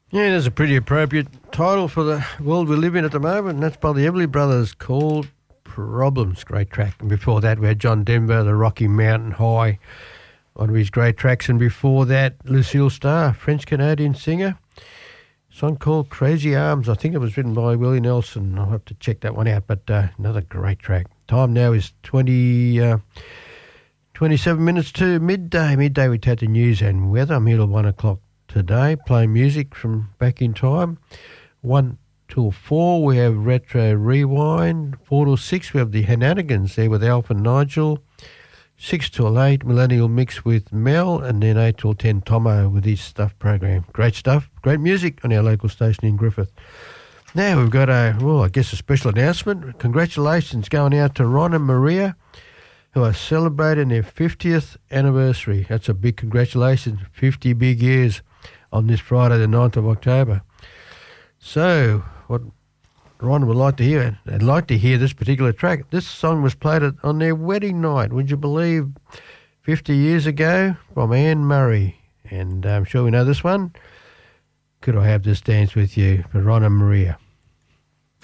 Yeah, that's a pretty appropriate title for the world we live in at the moment, and that's by the Everly Brothers, called Problems. Great track. And before that, we had John Denver, the Rocky Mountain High, one of his great tracks. And before that, Lucille Starr, French-Canadian singer, song called Crazy Arms. I think it was written by Willie Nelson. I'll have to check that one out, but another great track. Time now is 27 minutes to midday. Midday, we take the news and weather. I'm here till 1 o'clock today, playing music from back in time. 1 till 4, we have Retro Rewind. 4 till 6, we have the Hananigans there with Alf and Nigel. 6 till 8, Millennial Mix with Mel. And then 8 till 10, Tomo with his Stuff program. Great stuff, great music on our local station in Griffith. Now we've got a special announcement. Congratulations going out to Ron and Maria, who are celebrating their 50th anniversary. That's a big congratulations, 50 big years on this Friday, the 9th of October. So, what Ron would like to hear, they'd like to hear this particular track. This song was played on their wedding night, would you believe, 50 years ago, from Anne Murray. And I'm sure we know this one. Could I Have This Dance With You, for Ron and Maria.